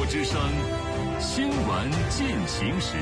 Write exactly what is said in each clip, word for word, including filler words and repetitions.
之声，新闻进行时。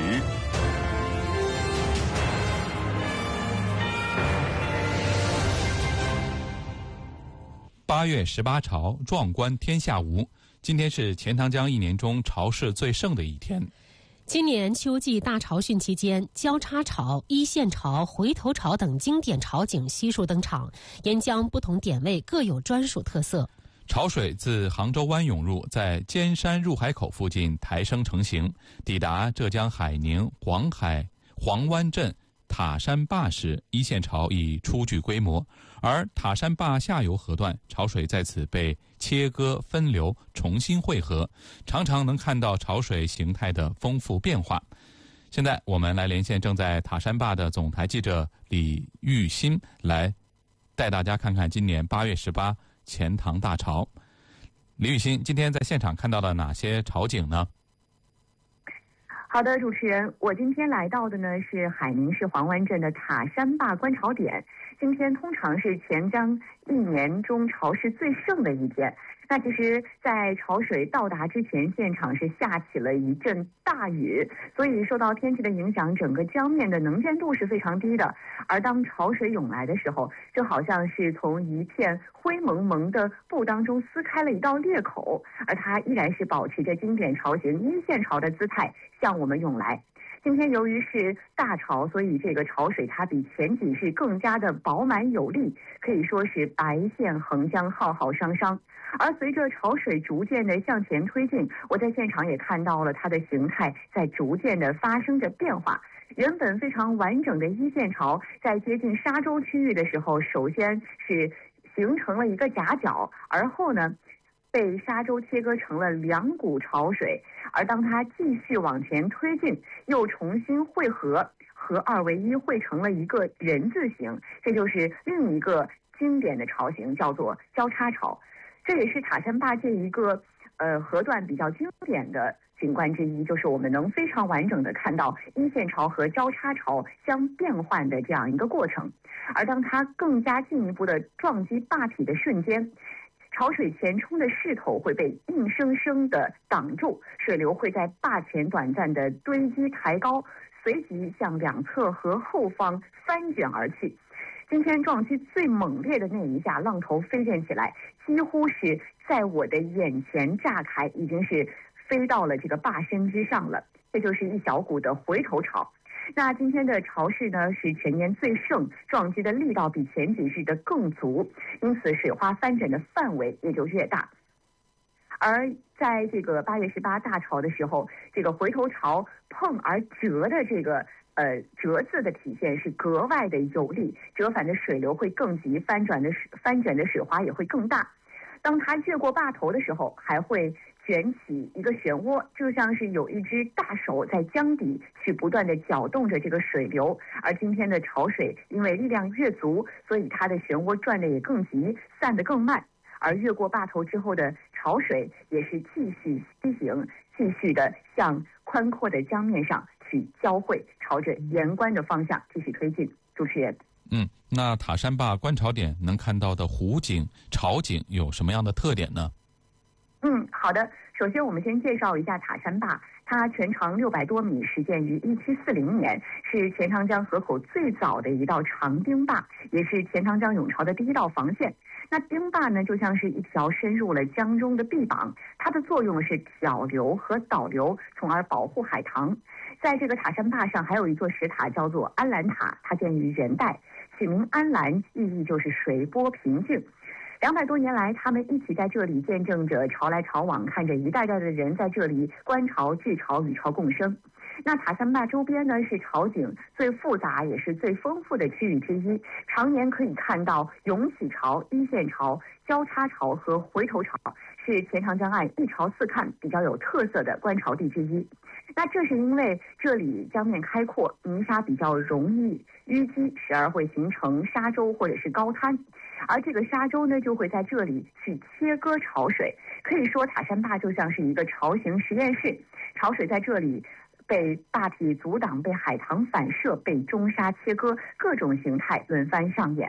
八月十八朝，壮观天下无。今天是钱塘江一年中潮势最盛的一天。 今年秋季大潮汛期间，交叉潮、一线潮、回头潮等经典潮景悉数登场，沿江不同点位各有专属特色。 潮水自杭州湾涌入，在尖山入海口附近抬升成型，抵达浙江海宁黄海黄湾镇塔山坝时，一线潮已初具规模，而塔山坝下游河段潮水在此被切割分流，重新汇合，常常能看到潮水形态的丰富变化。现在我们来连线正在塔山坝的总台记者李玉新，来带大家看看今年八月十八钱塘大潮。李玉新，今天在现场看到了哪些潮景呢？ 好的，主持人，我今天来到的呢是海宁市黄湾镇的塔山坝观潮点。今天通常是钱江一年中潮势最盛的一天。那其实在潮水到达之前，现场是下起了一阵大雨，所以受到天气的影响，整个江面的能见度是非常低的。而当潮水涌来的时候，就好像是从一片灰蒙蒙的布当中撕开了一道裂口，而它依然是保持着经典潮型一线潮的姿态向我们涌来。今天由于是大潮，所以这个潮水它比前几日更加的饱满有力，可以说是白线横江，浩浩汤汤。而随着潮水逐渐的向前推进，我在现场也看到了它的形态在逐渐的发生着变化。原本非常完整的一线潮，在接近沙洲区域的时候，首先是形成了一个夹角，而后呢被沙洲切割成了两股潮水，而当它继续往前推进，又重新汇合，合二为一，汇成了一个人字形，这就是另一个经典的潮型，叫做交叉潮。这也是塔山坝这一个呃河段比较经典的景观之一，就是我们能非常完整的看到一线潮和交叉潮相变换的这样一个过程。而当它更加进一步的撞击坝体的瞬间，潮水前冲的势头会被硬生生的挡住，水流会在坝前短暂的堆积抬高，随即向两侧和后方翻卷而去。今天撞击最猛烈的那一下，浪头飞溅起来，几乎是在我的眼前炸开，已经是飞到了这个坝身之上了。这就是一小股的回头潮。那今天的潮势呢是全年最盛，撞击的力道比前几日的更足，因此水花翻卷的范围也就越大。而在这个八月十八大潮的时候，这个回头潮碰而折的这个呃折字的体现是格外的有力，折返的水流会更急，翻转的翻卷的水花也会更大。当它越过坝头的时候，还会卷起一个漩涡，就像是有一只大手在江底去不断的搅动着这个水流。而今天的潮水因为力量越足，所以它的漩涡转得也更急，散得更慢。而越过坝头之后的潮水也是继续西行，继续的向宽阔的江面上去交汇，朝着沿关的方向继续推进。主持人， 嗯，那塔山坝观潮点能看到的湖景、潮景有什么样的特点呢？ 嗯，好的。首先，我们先介绍一下塔山坝。它全长六百多米，始建于一七四零年，是钱塘江河口最早的一道长钉坝，也是钱塘江涌潮的第一道防线。那钉坝呢，就像是一条深入了江中的臂膀，它的作用是挑流和导流，从而保护海棠。在这个塔山坝上，还有一座石塔叫做安澜塔，它建于元代，取名安澜，意义就是水波平静。两百多年来，他们一起在这里见证着潮来潮往，看着一代代的人在这里观潮、聚潮、与潮共生。那塔山坝周边呢，是潮景最复杂也是最丰富的区域之一，常年可以看到涌起潮、一线潮、交叉潮和回头潮，是钱塘江岸一潮四看比较有特色的观潮地之一。那这是因为这里江面开阔，泥沙比较容易淤积，时而会形成沙洲或者是高滩，而这个沙洲呢就会在这里去切割潮水。可以说塔山坝就像是一个潮型实验室，潮水在这里被坝体阻挡，被海棠反射，被中沙切割，各种形态轮番上演。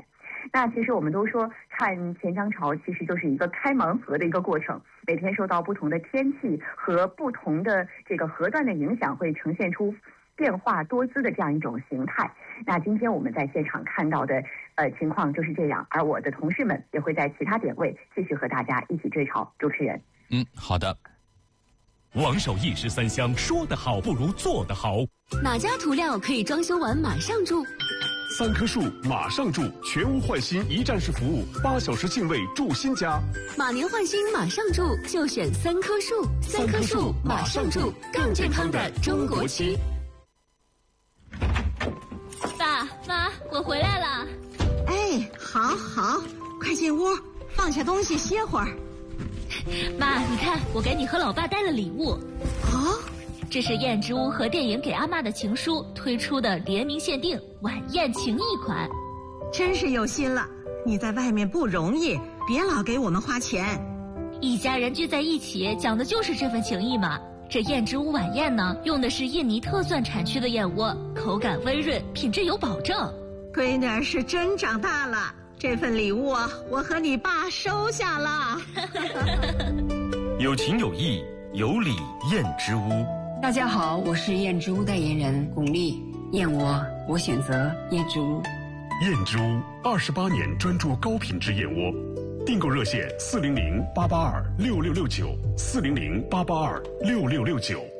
那其实我们都说看钱江潮其实就是一个开盲盒的一个过程，每天受到不同的天气和不同的这个河段的影响，会呈现出变化多姿的这样一种形态。那今天我们在现场看到的呃情况就是这样，而我的同事们也会在其他点位继续和大家一起追潮。主持人， 嗯，好的。 王守义十三香，说得好不如做得好。 哪家涂料可以装修完马上住？ 三棵树马上住，全屋换新一站式服务，八小时进位住新家。 马年换新马上住，就选三棵树。三棵树马上住，更健康的中国区。 爸妈，我回来了。 哎，好好，快进屋，放下东西歇会儿。 妈，你看，我给你和老爸带了礼物。 哦， 这是燕之屋和电影给阿嬷的情书推出的联名限定晚宴情谊款。 真是有心了，你在外面不容易，别老给我们花钱。 一家人聚在一起，讲的就是这份情谊嘛。这燕之屋晚宴呢，用的是印尼特蒜产区的燕窝，口感温润，品质有保证。 闺女儿是真长大了，这份礼物啊，我和你爸收下了。 有情有义，有礼燕之屋。 大家好，我是燕之屋代言人巩俐。燕窝，我选择燕之屋。 燕之屋二十八年专注高品质燕窝，订购热线四零零八八二六六六九四零零八八二六六六九。